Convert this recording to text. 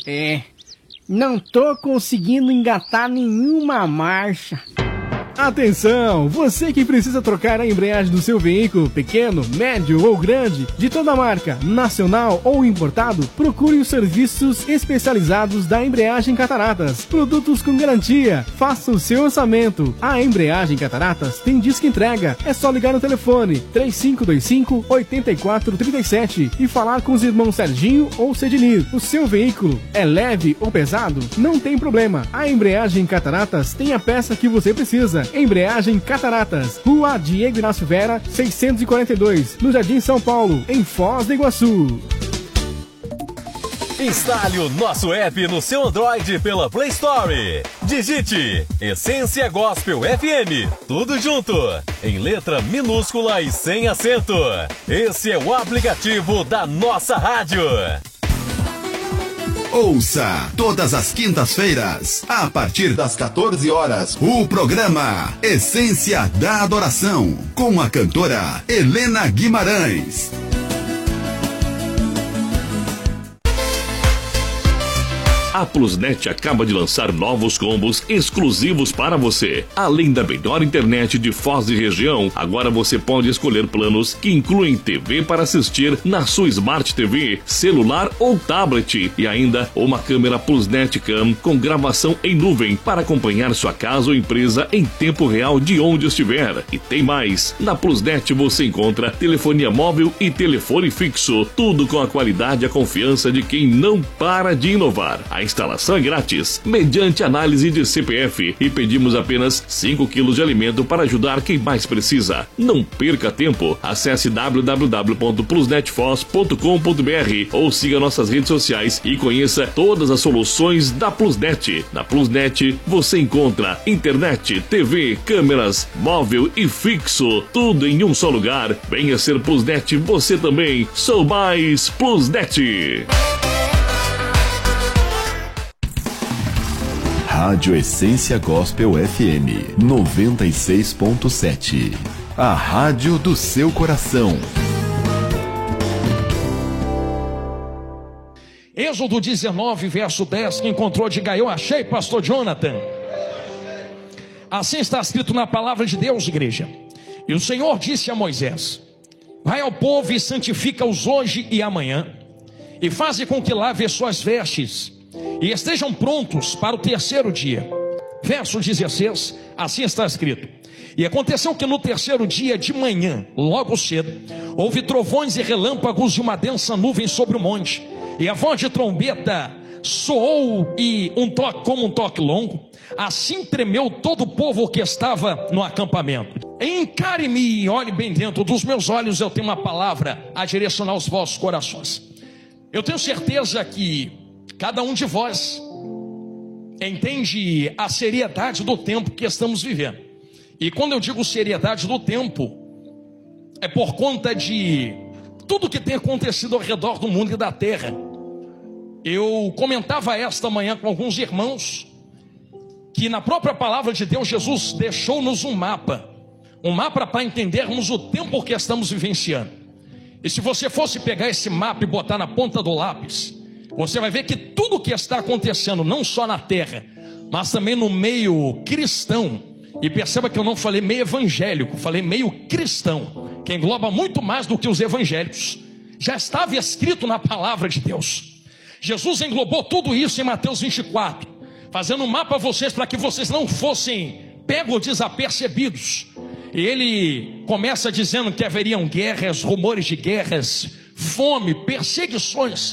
Não tô conseguindo engatar nenhuma marcha. Atenção! Você que precisa trocar a embreagem do seu veículo, pequeno, médio ou grande, de toda marca, nacional ou importado, procure os serviços especializados da Embreagem Cataratas. Produtos com garantia. Faça o seu orçamento. A Embreagem Cataratas tem disco entrega. É só ligar no telefone 3525-8437 e falar com os irmãos Serginho ou Cedinir. O seu veículo é leve ou pesado? Não tem problema. A Embreagem Cataratas tem a peça que você precisa. Embreagem Cataratas, Rua Diego Inácio Vera, 642, no Jardim São Paulo, em Foz do Iguaçu. Instale o nosso app no seu Android pela Play Store. Digite Essência Gospel FM, tudo junto, em letra minúscula e sem acento. Esse é o aplicativo da nossa rádio. Ouça todas as quintas-feiras, a partir das 14 horas, o programa Essência da Adoração, com a cantora Helena Guimarães. A Plusnet acaba de lançar novos combos exclusivos para você. Além da melhor internet de Foz e região, agora você pode escolher planos que incluem TV para assistir na sua Smart TV, celular ou tablet e ainda uma câmera Plusnet Cam com gravação em nuvem para acompanhar sua casa ou empresa em tempo real de onde estiver. E tem mais! Na Plusnet você encontra telefonia móvel e telefone fixo, tudo com a qualidade e a confiança de quem não para de inovar. A instalação é grátis, mediante análise de CPF, e pedimos apenas 5 quilos de alimento para ajudar quem mais precisa. Não perca tempo, acesse www.plusnetfoz.com.br ou siga nossas redes sociais e conheça todas as soluções da Plusnet. Na Plusnet você encontra internet, TV, câmeras, móvel e fixo, tudo em um só lugar. Venha ser Plusnet você também. Sou mais Plusnet. Rádio Essência Gospel FM 96.7. A rádio do seu coração. Êxodo 19, verso 10, que encontrou, diga: eu achei, pastor Jonathan. Assim está escrito na palavra de Deus, igreja. E o Senhor disse a Moisés: vai ao povo e santifica-os hoje e amanhã, e faze com que lave as suas vestes e estejam prontos para o terceiro dia. Verso 16, assim está escrito: e aconteceu que no terceiro dia de manhã, logo cedo, houve trovões e relâmpagos e uma densa nuvem sobre o monte, e a voz de trombeta soou, e como um toque longo. Assim tremeu todo o povo que estava no acampamento. Encare-me e olhe bem dentro dos meus olhos, eu tenho uma palavra a direcionar os vossos corações. Eu tenho certeza que cada um de vós entende a seriedade do tempo que estamos vivendo. E quando eu digo seriedade do tempo, é por conta de tudo que tem acontecido ao redor do mundo e da terra. Eu comentava esta manhã com alguns irmãos que na própria palavra de Deus, Jesus deixou-nos um mapa para entendermos o tempo que estamos vivenciando. E se você fosse pegar esse mapa e botar na ponta do lápis, você vai ver que tudo o que está acontecendo, não só na terra, mas também no meio cristão, e perceba que eu não falei meio evangélico, falei meio cristão, que engloba muito mais do que os evangélicos, já estava escrito na palavra de Deus. Jesus englobou tudo isso em Mateus 24, fazendo um mapa a vocês para que vocês não fossem pegos desapercebidos. E ele começa dizendo que haveriam guerras, rumores de guerras, fome, perseguições.